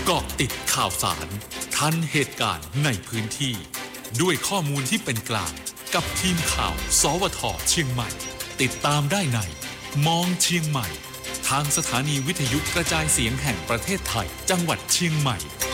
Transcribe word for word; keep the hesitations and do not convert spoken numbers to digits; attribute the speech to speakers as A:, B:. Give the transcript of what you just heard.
A: กาะติดข่าวสารทันเหตุการณ์ในพื้นที่ด้วยข้อมูลที่เป็นกลางกับทีมข่าวสวทเชียงใหม่ติดตามได้ในมองเชียงใหม่ทางสถานีวิทยุกระจายเสียงแห่งประเทศไทยจังหวัดเชียงใหม่